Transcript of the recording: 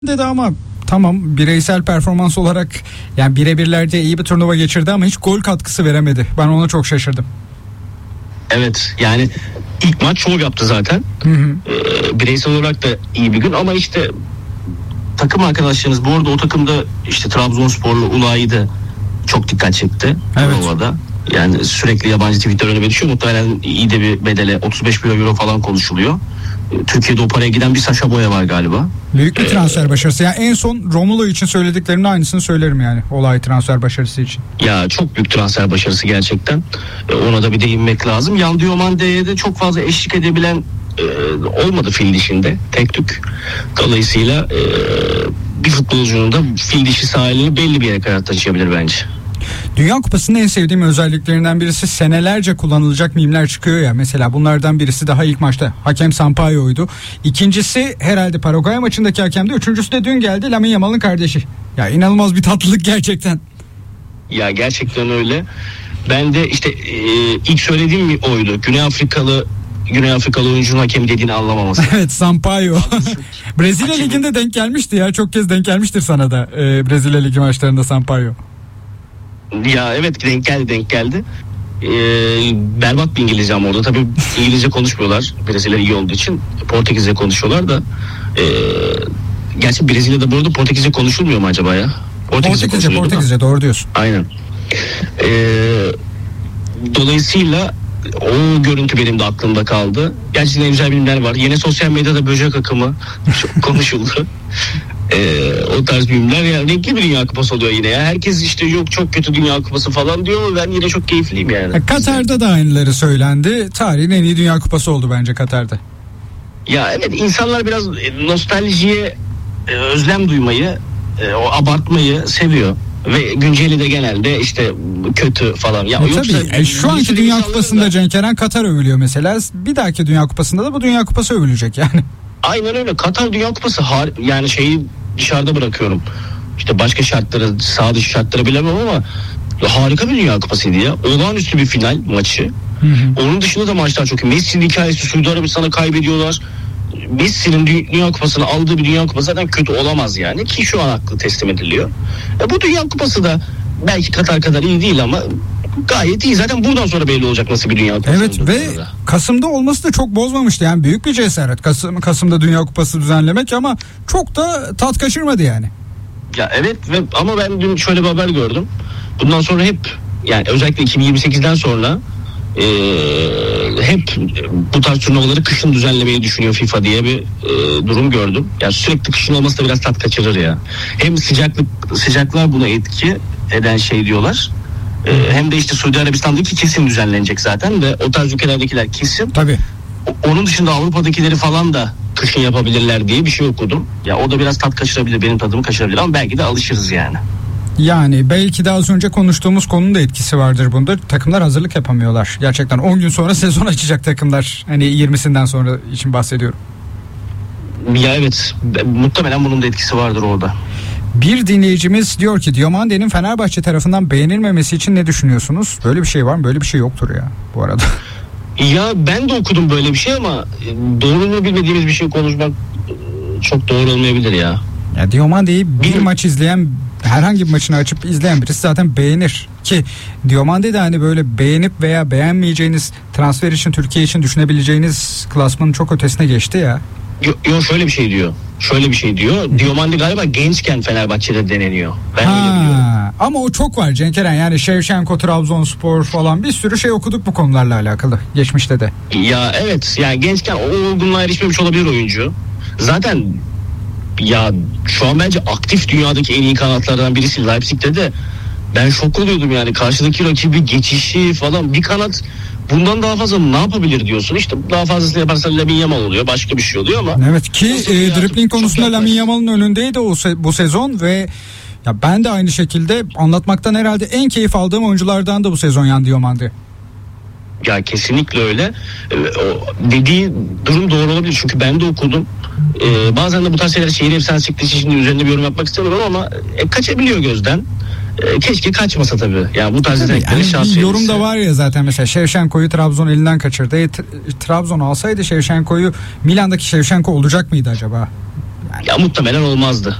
dedi ama tamam, bireysel performans olarak yani birebirlerde iyi bir turnuva geçirdi ama hiç gol katkısı veremedi. Ben ona çok şaşırdım. Evet, yani ilk maç şov yaptı zaten. Bireysel olarak da iyi bir gün ama işte takım arkadaşlarınız, bu arada o takımda işte Trabzonsporlu Ulai'yi de çok dikkat çekti. Evet. Turnuvada. Yani sürekli yabancı Twitter önüme düşüyor. Muhtemelen iyi de bir bedele, 35 milyon euro falan konuşuluyor. Türkiye'de o paraya giden bir Sacha Boey var galiba. Büyük bir transfer başarısı. Yani en son Romulo için söylediklerimin aynısını söylerim yani. Olay transfer başarısı için. Ya çok büyük transfer başarısı gerçekten. Ona da bir değinmek lazım. Yan Diomande'ye de çok fazla eşlik edebilen olmadı fil dişinde. Tek tük. Dolayısıyla bir futbolcunun da fil dişi sahilini belli bir yere kadar taşıyabilir bence. Dünya Kupası'nın en sevdiğim özelliklerinden birisi senelerce kullanılacak mimler çıkıyor ya. Mesela bunlardan birisi daha ilk maçta hakem Sampaio'ydu. İkincisi herhalde Paraguay maçındaki hakemdi. Üçüncüsü de dün geldi, Lamine Yamal'ın kardeşi. Ya inanılmaz bir tatlılık gerçekten. Ya gerçekten öyle. Ben de işte ilk söylediğim mi oydu. Güney Afrikalı oyuncunun hakemi dediğini anlamaması. Evet, Sampaio. Brezilya Ligi'nde denk gelmişti ya. Çok kez denk gelmiştir sana da Brezilya Ligi maçlarında Sampaio. Ya evet, denk geldi. Berbat bir İngilizcem orada. Tabii İngilizce konuşmuyorlar. Brezilya iyi olduğu için Portekizce konuşuyorlar da. Gerçi Brezilya'da bu arada Portekizce konuşulmuyor mu acaba ya? Portekizce doğru diyorsun. Aynen. Dolayısıyla o görüntü benim de aklımda kaldı. Gerçekten güzel bilimler var. Yine sosyal medyada böcek akımı konuşuldu. O tarz bilimler, yani renkli bir Dünya Kupası oluyor yine ya. Herkes işte yok çok kötü Dünya Kupası falan diyor ama ben yine çok keyifliyim yani. Katar'da da aynıları söylendi. Tarihin en iyi Dünya Kupası oldu bence Katar'da. Ya evet, insanlar biraz nostaljiye özlem duymayı, o abartmayı seviyor. Ve günceli de genelde işte kötü falan. Ya tabii şu anki Dünya Kupası'nda Cenk Eren Katar övülüyor mesela. Bir dahaki Dünya Kupası'nda da bu Dünya Kupası övülecek yani. Aynen öyle. Katar Dünya Kupası yani şeyi dışarıda bırakıyorum. İşte başka şartları, sağ dışı şartları bilemem ama harika bir Dünya Kupasıydı ya. Olağanüstü bir final maçı. Onun dışında da maçlar çok iyi. Messi'nin hikayesi, Suudi Arabistan'a kaybediyorlar. Messi'nin Dünya Kupası'nı aldığı bir Dünya Kupası zaten kötü olamaz yani, ki şu an haklı teslim ediliyor. Bu Dünya Kupası da belki Katar kadar iyi değil ama gayet iyi. Zaten buradan sonra belli olacak nasıl bir Dünya Kupası. Evet ve Kasım'da olması da çok bozmamıştı. Yani büyük bir cesaret Kasım'da Dünya Kupası düzenlemek ama çok da tat kaçırmadı yani. Ya evet, ama ben dün şöyle bir haber gördüm. Bundan sonra hep, yani özellikle 2028'den sonra hep bu tarz turnuvaları kışın düzenlemeyi düşünüyor FIFA diye bir durum gördüm. Yani sürekli kışın olması da biraz tat kaçırır ya. Hem sıcaklar buna etki eden şey diyorlar. Hem de işte Suudi Arabistan'daki kesin düzenlenecek zaten ve o tarz ülkelerdekiler kesin. Tabii. Onun dışında Avrupa'dakileri falan da kışın yapabilirler diye bir şey okudum. Ya o da biraz tat kaçırabilir, benim tadımı kaçırabilir ama belki de alışırız yani. Yani belki de az önce konuştuğumuz konunun da etkisi vardır bunda. Takımlar hazırlık yapamıyorlar. Gerçekten 10 gün sonra sezon açacak takımlar. Hani 20'sinden sonra için bahsediyorum. Ya evet, muhtemelen bunun da etkisi vardır orada. Bir dinleyicimiz diyor ki Diomande'nin Fenerbahçe tarafından beğenilmemesi için ne düşünüyorsunuz? Böyle bir şey var mı? Böyle bir şey yoktur ya bu arada. Ya ben de okudum böyle bir şey ama doğruluğunu bilmediğimiz bir şey konuşmak çok doğru olmayabilir ya. Ya Diomande'yi bir maç izleyen, herhangi bir maçını açıp izleyen birisi zaten beğenir. Ki Diomande de hani böyle beğenip veya beğenmeyeceğiniz, transfer için, Türkiye için düşünebileceğiniz klasmanın çok ötesine geçti ya. Yok şöyle bir şey diyor. Diomande galiba gençken Fenerbahçe'de deneniyor. Ben öyle biliyorum. Ama o çok var Cenk Eren. Yani Şevşenko, Trabzonspor falan bir sürü şey okuduk bu konularla alakalı geçmişte de. Ya evet, yani gençken o olgunluğa erişmemiş olabilir oyuncu. Zaten ya şu an bence aktif dünyadaki en iyi kanatlardan birisi. Leipzig'te de ben şok oluyordum yani, karşıdaki rakibi geçişi falan, bir kanat bundan daha fazla ne yapabilir diyorsun. İşte daha fazlasını yaparsan Lamine Yamal oluyor, başka bir şey oluyor ama. Evet ki dribbling konusunda Lamine Yamal'ın önündeydi bu sezon ve ya ben de aynı şekilde anlatmaktan herhalde en keyif aldığım oyunculardan da bu sezon Yan Diomande. Ya kesinlikle öyle. O dediği durum doğru olabilir çünkü ben de okudum. Bazen de bu tarz şeyler şehir efsanesikleşi, şimdi üzerinde bir yorum yapmak istemiyorum ama kaçabiliyor gözden. Keşke kaçmasa tabii. Yani bu tarz yetenekleri şans verirse. Yorum da var ya zaten, mesela Şevşenko'yu Trabzon elinden kaçırdı. Trabzon alsaydı Şevşenko'yu, Milan'daki Şevşenko olacak mıydı acaba? Ya muhtemelen olmazdı.